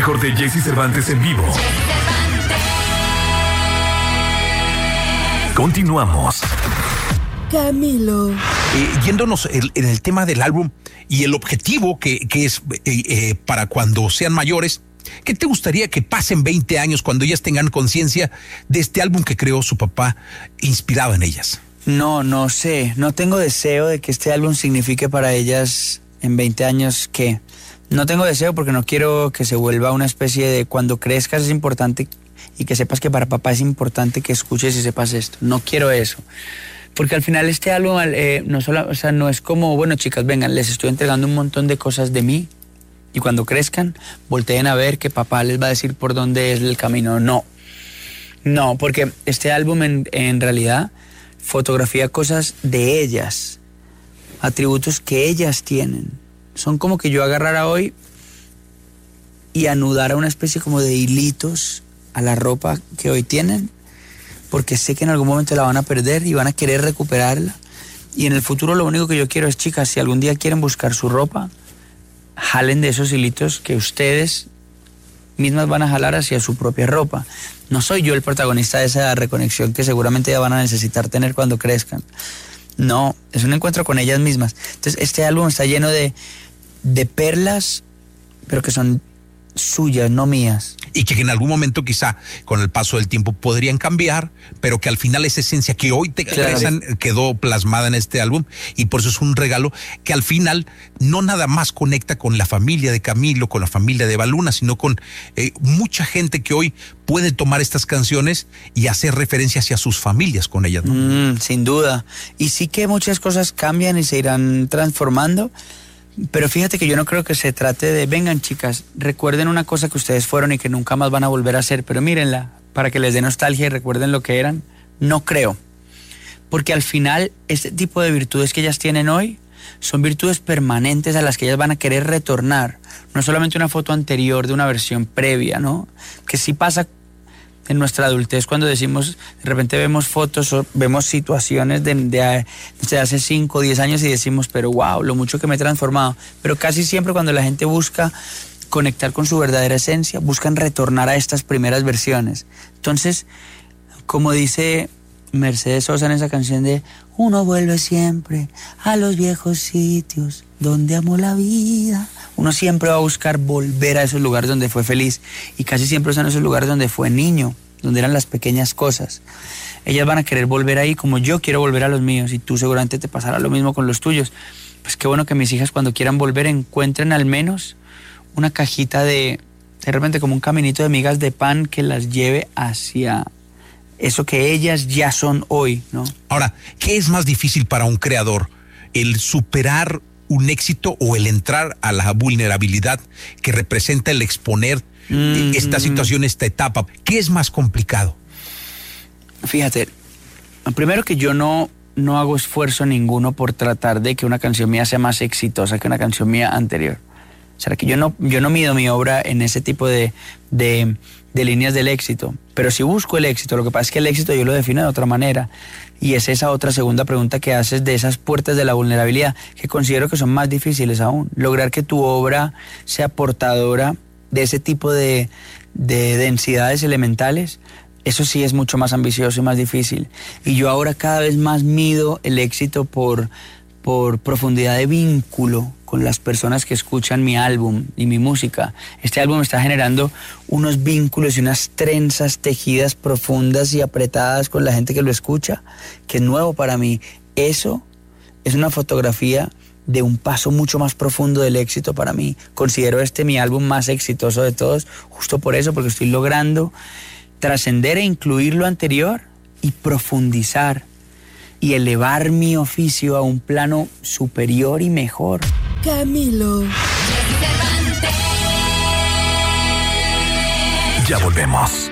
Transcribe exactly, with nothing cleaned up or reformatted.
mejor de Jesse Cervantes en vivo. Continuamos. Camilo. Eh, yéndonos el, en el tema del álbum y el objetivo que, que es eh, eh, para cuando sean mayores, ¿qué te gustaría que pasen veinte años cuando ellas tengan conciencia de este álbum que creó su papá inspirado en ellas? No, no sé. No tengo deseo de que este álbum signifique para ellas en veinte años qué. No tengo deseo porque no quiero que se vuelva una especie de cuando crezcas es importante y que sepas que para papá es importante que escuches y sepas esto. No quiero eso. Porque al final este álbum eh, no, solo, o sea, no es como, bueno, chicas, vengan, les estoy entregando un montón de cosas de mí y cuando crezcan, volteen a ver que papá les va a decir por dónde es el camino. No, no, porque este álbum en, en realidad fotografía cosas de ellas, atributos que ellas tienen. Son como que yo agarrara hoy y anudara una especie como de hilitos a la ropa que hoy tienen, porque sé que en algún momento la van a perder y van a querer recuperarla. Y en el futuro lo único que yo quiero es, chicas, si algún día quieren buscar su ropa, jalen de esos hilitos que ustedes mismas van a jalar hacia su propia ropa. No soy yo el protagonista de esa reconexión que seguramente ya van a necesitar tener cuando crezcan. No, es un encuentro con ellas mismas. Entonces este álbum está lleno de, de perlas, pero que son suyas, no mías. Y que en algún momento quizá con el paso del tiempo podrían cambiar, pero que al final esa esencia que hoy te claro. expresan quedó plasmada en este álbum y por eso es un regalo que al final no nada más conecta con la familia de Camilo, con la familia de Baluna, sino con eh, mucha gente que hoy puede tomar estas canciones y hacer referencia hacia sus familias con ellas, ¿no? Mm, sin duda. Y sí que muchas cosas cambian y se irán transformando. Pero fíjate que yo no creo que se trate de, vengan chicas, recuerden una cosa que ustedes fueron y que nunca más van a volver a hacer, pero mírenla, para que les dé nostalgia y recuerden lo que eran. No creo. Porque al final, este tipo de virtudes que ellas tienen hoy son virtudes permanentes a las que ellas van a querer retornar. No es solamente una foto anterior de una versión previa, ¿no? Que sí pasa en nuestra adultez cuando decimos, de repente vemos fotos o vemos situaciones de, de, de hace cinco o diez años y decimos, pero wow, lo mucho que me he transformado. Pero casi siempre cuando la gente busca conectar con su verdadera esencia, buscan retornar a estas primeras versiones. Entonces, como dice Mercedes Sosa en esa canción de uno vuelve siempre a los viejos sitios donde amó la vida. Uno siempre va a buscar volver a esos lugares donde fue feliz y casi siempre son esos lugares donde fue niño, donde eran las pequeñas cosas. Ellas van a querer volver ahí como yo quiero volver a los míos y tú seguramente te pasará lo mismo con los tuyos. Pues qué bueno que mis hijas cuando quieran volver encuentren al menos una cajita de, de repente como un caminito de migas de pan que las lleve hacia eso que ellas ya son hoy, ¿no? Ahora, ¿qué es más difícil para un creador? ¿El superar un éxito o el entrar a la vulnerabilidad que representa el exponer mm. esta situación, esta etapa? ¿Qué es más complicado? Fíjate, primero que yo no, no hago esfuerzo ninguno por tratar de que una canción mía sea más exitosa que una canción mía anterior. O sea, que yo no, yo no mido mi obra en ese tipo de, de, de líneas del éxito, pero sí busco el éxito. Lo que pasa es que el éxito yo lo defino de otra manera. Y es esa otra segunda pregunta que haces de esas puertas de la vulnerabilidad, que considero que son más difíciles aún. Lograr que tu obra sea portadora de ese tipo de, de densidades elementales, eso sí es mucho más ambicioso y más difícil. Y yo ahora cada vez más mido el éxito por, por profundidad de vínculo con las personas que escuchan mi álbum y mi música. Este álbum está generando unos vínculos y unas trenzas tejidas profundas y apretadas con la gente que lo escucha, que es nuevo para mí. Eso es una fotografía de un paso mucho más profundo del éxito para mí. Considero este mi álbum más exitoso de todos, justo por eso, porque estoy logrando trascender e incluir lo anterior y profundizar y elevar mi oficio a un plano superior y mejor. Camilo. Ya volvemos.